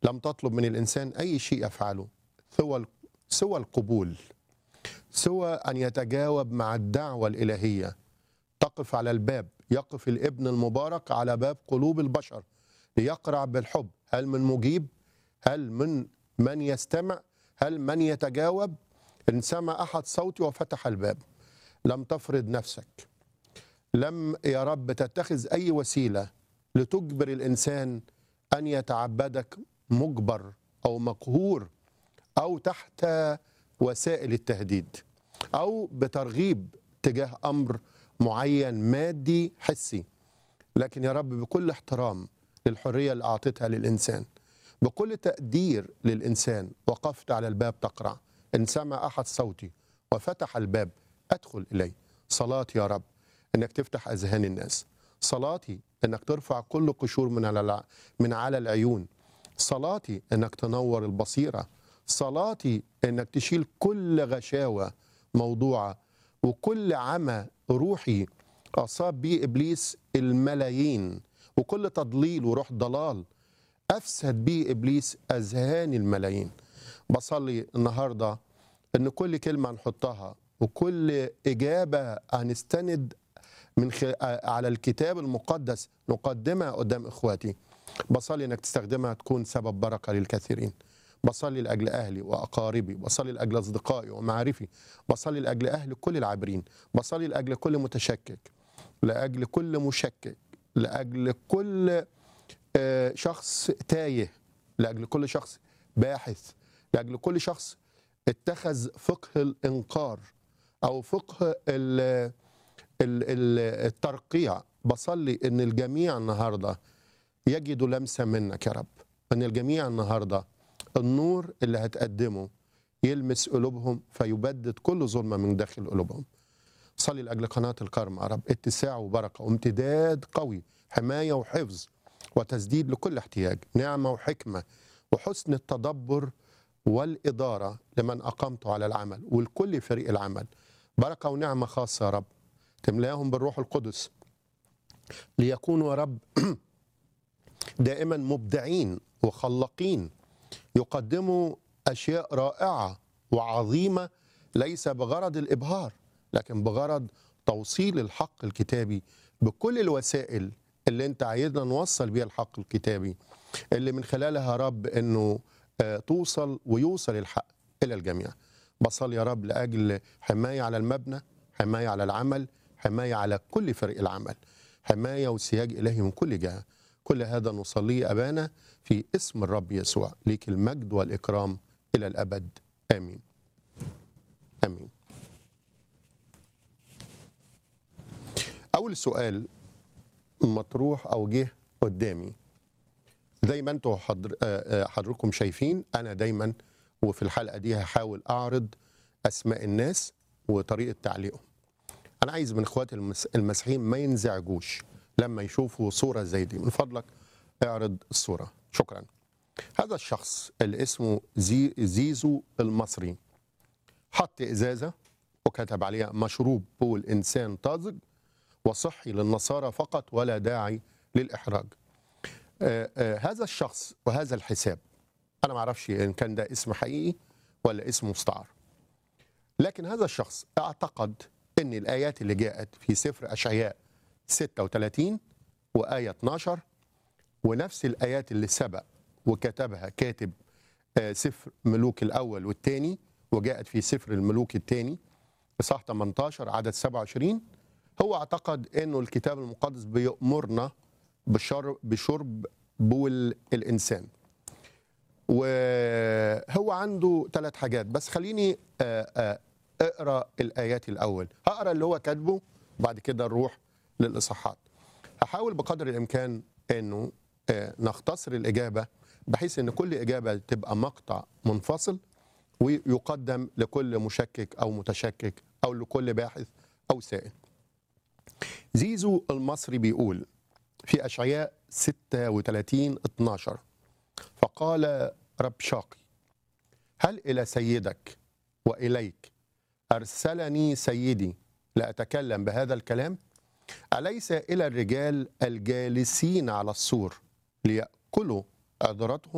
لم تطلب من الإنسان أي شيء يفعله سوى القبول، سوى أن يتجاوب مع الدعوة الإلهية. تقف على الباب، يقف الابن المبارك على باب قلوب البشر ليقرع بالحب. هل من مجيب؟ هل من يستمع؟ هل من يتجاوب؟ إن سمع أحد صوتي وفتح الباب. لم تفرض نفسك، لم يا رب تتخذ أي وسيلة لتجبر الإنسان أن يتعبدك مجبر أو مقهور أو تحت وسائل التهديد أو بترغيب تجاه أمر معين مادي حسي. لكن يا رب بكل احترام للحرية اللي أعطيتها للإنسان، بكل تقدير للإنسان، وقفت على الباب تقرع. إن سمع أحد صوتي وفتح الباب أدخل إليه. صلاتي يا رب إنك تفتح أذهان الناس، صلاتي إنك ترفع كل قشور من على العيون، صلاتي إنك تنور البصيرة، صلاتي إنك تشيل كل غشاوة موضوعة وكل عمى روحي أصاب به إبليس الملايين، وكل تضليل وروح ضلال أفسد به إبليس أذهان الملايين. بصلي النهاردة إن كل كلمة نحطها وكل إجابة هنستند على الكتاب المقدس نقدمها قدام إخواتي. بصلي إنك تستخدمها تكون سبب بركة للكثيرين. بصلي لأجل أهلي وأقاربي، بصلي لأجل أصدقائي ومعارفي، بصلي لأجل أهل كل العابرين، بصلي لأجل كل متشكك، لأجل كل مشكك، لأجل كل شخص تايه، لأجل كل شخص باحث، لأجل كل شخص اتخذ فقه الإنكار أو فقه الترقيع. بصلي إن الجميع النهاردة يجدوا لمسة منك يا رب، إن الجميع النهاردة النور اللي هتقدمه يلمس قلوبهم فيبدد كل ظلمة من داخل قلوبهم. صلي لأجل قناة الكرم يا رب، اتساع وبركة وامتداد قوي، حماية وحفظ وتسديد لكل احتياج، نعمة وحكمة وحسن التدبر والإدارة لمن أقامته على العمل ولكل فريق العمل. بركة ونعمة خاصة يا رب تملاهم بالروح القدس ليكونوا يا رب دائما مبدعين وخلاقين، يقدموا أشياء رائعة وعظيمة ليس بغرض الإبهار لكن بغرض توصيل الحق الكتابي بكل الوسائل اللي انت عايزنا نوصل بيها الحق الكتابي، اللي من خلالها يا رب انه توصل ويوصل الحق الى الجميع. بصلي يا رب لاجل حمايه على المبنى، حمايه على العمل، حمايه على كل فريق العمل، حمايه وسياج الهي من كل جهه. كل هذا نصليه ابانا في اسم الرب يسوع، ليك المجد والاكرام الى الابد. امين امين. اول سؤال مطروح او جه قدامي، زي ما انتم حضركم شايفين، انا دايما وفي الحلقه دي هحاول اعرض اسماء الناس وطريقه تعليقهم. انا عايز من اخواتي المسيحيين ما ينزعجوش لما يشوفوا صوره زي دي. من فضلك اعرض الصوره، شكرا. هذا الشخص اللي اسمه زيزو المصري حط ازازه وكتب عليها مشروب بول انسان طازج وصحي للنصارى فقط ولا داعي للإحراج. هذا الشخص وهذا الحساب أنا ما أعرفش إن كان ده اسم حقيقي ولا اسم مستعار، لكن هذا الشخص اعتقد أن الآيات اللي جاءت في سفر أشعياء 36 وآية 12 ونفس الآيات اللي سبق وكتبها كاتب سفر ملوك الأول والثاني وجاءت في سفر الملوك الثاني إصحاح 18 عدد 27، هو اعتقد انه الكتاب المقدس بيأمرنا بشرب بول الانسان. وهو عنده 3 حاجات، بس خليني اقرا الايات الاول. هقرا اللي هو كاتبه وبعد كده نروح للاصحاحات. هحاول بقدر الامكان انه نختصر الاجابه بحيث ان كل اجابه تبقى مقطع منفصل ويقدم لكل مشكك او متشكك او لكل باحث او سائل. زيزو المصري بيقول في أشعياء 36:12 فقال رب شاقي هل إلى سيدك وإليك أرسلني سيدي لأتكلم بهذا الكلام؟ أليس إلى الرجال الجالسين على السور ليأكلوا عذرتهم